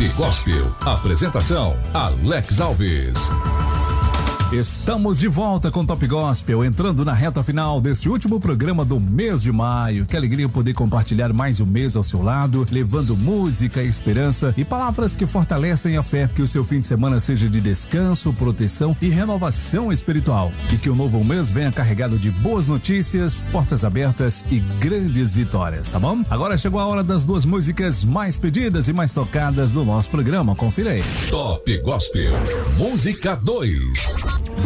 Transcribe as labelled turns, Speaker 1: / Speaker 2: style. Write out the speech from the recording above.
Speaker 1: Gospel. Apresentação: Alex Alves. Estamos de volta com Top Gospel, entrando na reta final deste último programa do mês de maio. Que alegria poder compartilhar mais um mês ao seu lado, levando música, esperança e palavras que fortalecem a fé. Que o seu fim de semana seja de descanso, proteção e renovação espiritual. E que o novo mês venha carregado de boas notícias, portas abertas e grandes vitórias, tá bom? Agora chegou a hora das duas músicas mais pedidas e mais tocadas do nosso programa. Confira aí. Top Gospel, música 2.